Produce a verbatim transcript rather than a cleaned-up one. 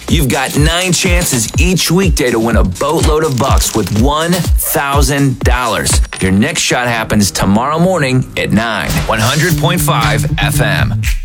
You've got nine chances each weekday to win a boatload of bucks with one thousand dollars. Your next shot happens tomorrow morning at nine. one hundred point five F M.